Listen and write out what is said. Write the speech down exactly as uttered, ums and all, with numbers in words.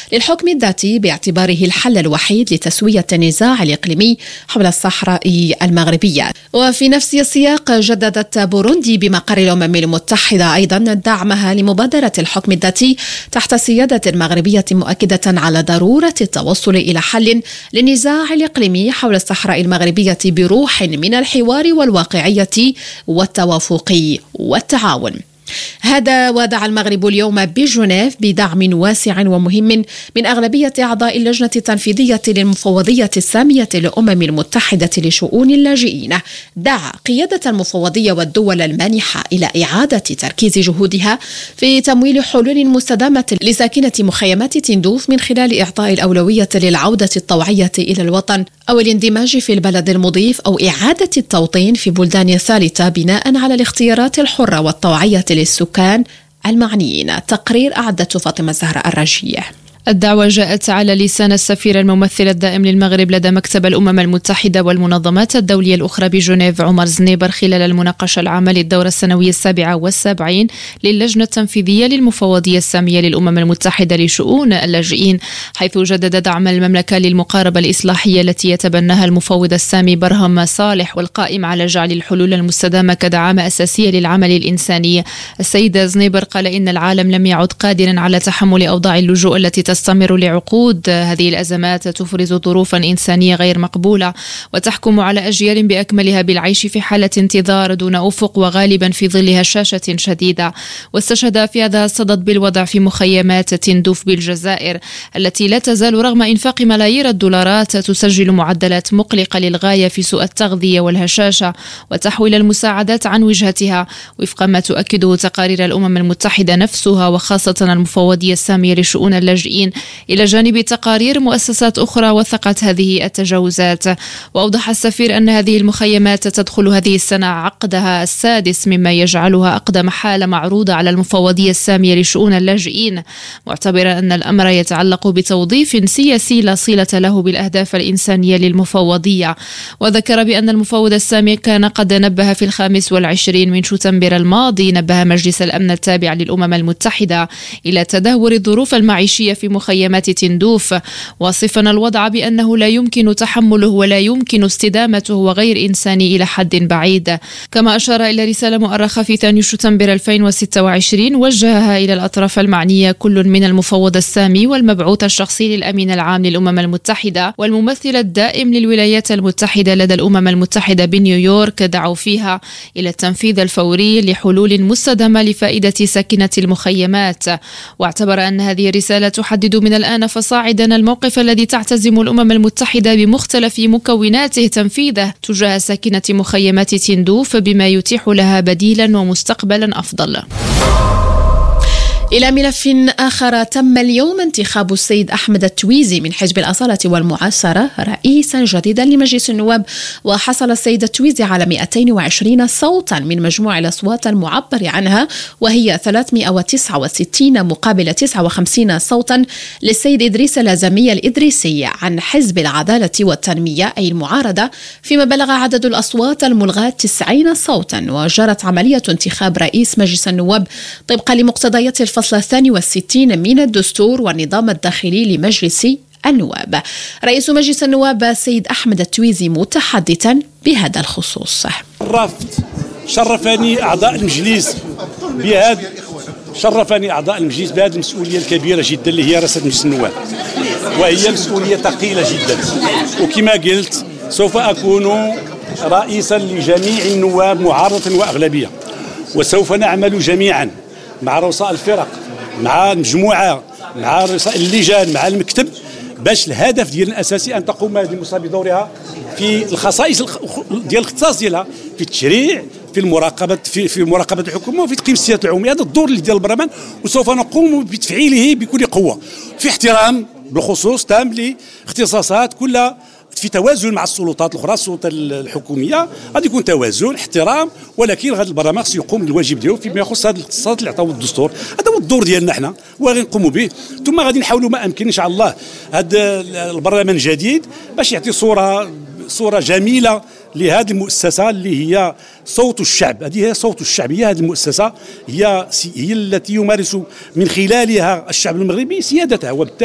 للحكم الذاتي باعتباره الحل الوحيد لتسوية النزاع الإقليمي حول الصحراء المغربية. وفي نفس السياق جددت بوروندي بمقر الأمم المتحدة أيضا دعمها لمبادرة الحكم الذاتي تحت سيادة مغربية، مؤكدة على ضرورة التوصل إلى حل للنزاع الإقليمي حول الصحراء المغربية بروح من الحوار والواقعية والتوافق والتعاون. هذا ودعا المغرب اليوم بجنيف بدعم واسع ومهم من أغلبية أعضاء اللجنة التنفيذية للمفوضية السامية للأمم المتحدة لشؤون اللاجئين. دعا قيادة المفوضية والدول المانحة إلى إعادة تركيز جهودها في تمويل حلول مستدامة لساكنة مخيمات تندوف من خلال إعطاء الأولوية للعودة الطوعية إلى الوطن أو الاندماج في البلد المضيف أو إعادة التوطين في بلدان ثالثة بناء على الاختيارات الحرة والطوعية للسكان المعنيين. تقرير أعدته فاطمة الزهراء الرجية. الدعوة جاءت على لسان السفير الممثل الدائم للمغرب لدى مكتب الأمم المتحدة والمنظمات الدولية الأخرى بجنيف عمر زنيبر خلال المناقشة العامة للدورة السنوية السابعة والسبعين للجنة التنفيذية للمفوضية السامية للأمم المتحدة لشؤون اللاجئين، حيث جدد دعم المملكة للمقاربة الإصلاحية التي يتبناها المفوض السامي برهم صالح والقائم على جعل الحلول المستدامة كدعامة أساسية للعمل الإنساني. السيد زنيبر قال إن العالم لم يعد قادرا على تحمل أوضاع اللجوء التي تستمر لعقود. هذه الأزمات تفرز ظروفا إنسانية غير مقبولة وتحكم على أجيال بأكملها بالعيش في حالة انتظار دون أفق وغالبا في ظل هشاشة شديدة. واستشهد في هذا الصدد بالوضع في مخيمات تندوف بالجزائر التي لا تزال رغم إنفاق ملايير الدولارات تسجل معدلات مقلقة للغاية في سوء التغذية والهشاشة وتحويل المساعدات عن وجهتها وفق ما تؤكده تقارير الأمم المتحدة نفسها وخاصة المفوضية السامية لشؤون اللاجئين، إلى جانب تقارير مؤسسات أخرى وثقت هذه التجاوزات. وأوضح السفير أن هذه المخيمات تدخل هذه السنة عقدها السادس، مما يجعلها أقدم حالة معروضة على المفوضية السامية لشؤون اللاجئين، معتبرا أن الأمر يتعلق بتوظيف سياسي لا صلة له بالأهداف الإنسانية للمفوضية. وذكر بأن المفوض السامي كان قد نبه في الخامس والعشرين من شتنبر الماضي نبه مجلس الأمن التابع للأمم المتحدة إلى تدهور الظروف المعيشية في مخيمات تندوف، واصفا الوضع بأنه لا يمكن تحمله ولا يمكن استدامته وغير إنساني إلى حد بعيد. كما أشار إلى رسالة مؤرخة في ثاني شتنبر ألفين وستة وعشرين وجهها إلى الأطراف المعنية، كل من المفوض السامي والمبعوث الشخصي للأمين العام للأمم المتحدة والممثل الدائم للولايات المتحدة لدى الأمم المتحدة بنيويورك، دعوا فيها إلى التنفيذ الفوري لحلول مستدامة لفائدة ساكنة المخيمات. واعتبر أن هذه الرسالة تحدد من الآن فصاعدا الموقف الذي تعتزم الأمم المتحدة بمختلف مكوناته تنفيذه تجاه ساكنة مخيمات تندوف بما يتيح لها بديلا ومستقبلا أفضل. إلى ملف آخر، تم اليوم انتخاب السيد أحمد التويزي من حزب الأصالة والمعاصرة رئيسا جديدا لمجلس النواب، وحصل السيد التويزي على مئتين وعشرين صوتا من مجموع الأصوات المعبر عنها، وهي ثلاثمئة وتسعة وستين مقابل تسعة وخمسين صوتا للسيد إدريس الأزمي الإدريسي عن حزب العدالة والتنمية أي المعارضة، فيما بلغ عدد الأصوات الملغاة تسعين صوتا. وجرت عملية انتخاب رئيس مجلس النواب طبقا لمقتضيات الفصل الثاني والستين من الدستور والنظام الداخلي لمجلس النواب. رئيس مجلس النواب السيد أحمد التويزي متحدثا بهذا الخصوص: شرفت شرفني أعضاء المجلس بهذا شرفني أعضاء المجلس بهذه المسؤولية الكبيرة جدا اللي هي رئاسة مجلس النواب، وهي مسؤولية ثقيلة جدا. وكما قلت سوف أكون رئيسا لجميع النواب معارضة وأغلبية، وسوف نعمل جميعا مع رؤساء الفرق مع المجموعة مع رؤساء اللجان مع المكتب باش الهدف ديالنا الأساسي أن تقوم هذه المؤسسة بدورها في الخصائص ديال الاختصاص ديالها في التشريع في المراقبة في في مراقبة الحكومة وفي تقييم السياسة العمومية. هذا الدور اللي ديال البرلمان وسوف نقوم بتفعيله بكل قوة في احترام بالخصوص تام لاختصاصات كل في توازن مع السلطات الاخرى. السلطه الحكوميه غادي يكون توازن احترام، ولكن غادي البرلمان خصو يقوم بالواجب ديالو فيما يخص هذه الاختصاصات اللي عطاوه الدستور. هذا هو الدور ديالنا حنا وغادي نقوموا به، ثم غادي نحاولوا ما امكن ان شاء الله هذا البرلمان الجديد باش يعطي صوره صوره جميله لهذه المؤسسه اللي هي صوت الشعب. هذه هي صوت الشعب، هي هذه المؤسسه هي هي التي يمارس من خلالها الشعب المغربي سيادته.